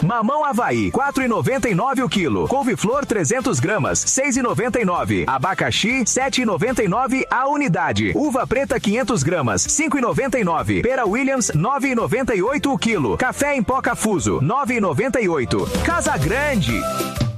Mamão Havaí, 4,99 o quilo. Couve-flor 300 gramas, 6,99. Abacaxi, 7,99 a unidade. Uva preta 500 gramas, 5,99. Pera Williams, 9,98 o quilo. Café em pó Cafuso, 9,98. Casa Grande.